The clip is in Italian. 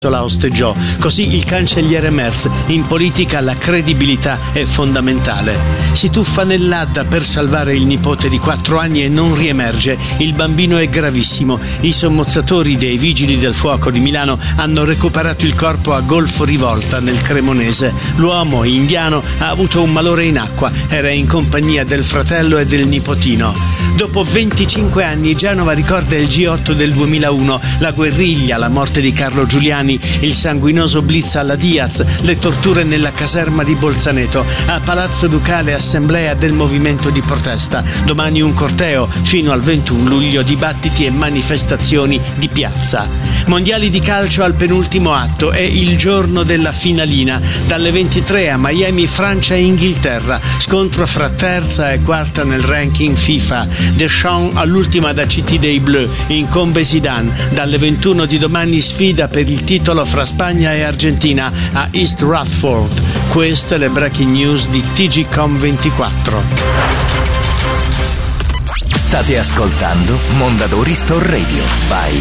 la osteggiò. Così il cancelliere Merz: in politica la credibilità è fondamentale. Si tuffa nell'Adda per salvare il nipote di 4 anni e non riemerge. Il bambino è gravissimo. I sommozzatori dei Vigili del Fuoco di Milano hanno recuperato il corpo a Golfo Rivolta, nel Cremonese. L'uomo, indiano, ha avuto un malore in acqua. Era in compagnia del fratello e del nipotino. Dopo 25 anni Genova ricorda il G8 del 2001, la guerriglia, la morte di Carlo Giuliani, il sanguinoso blitz alla Diaz, le torture nella caserma di Bolzaneto. A Palazzo Ducale assemblea del movimento di protesta. Domani un corteo fino al 21 luglio, dibattiti e manifestazioni di piazza. Mondiali di calcio al penultimo atto, è il giorno della finalina. Dalle 23 a Miami, Francia e Inghilterra, scontro fra terza e quarta nel ranking FIFA. Deschamps all'ultima da CT dei Bleus, incombe Zidane. Dalle 21 di domani sfida per il titolo fra Spagna e Argentina a East Rutherford. Queste le breaking news di TGcom24. State ascoltando Mondadori Store Radio by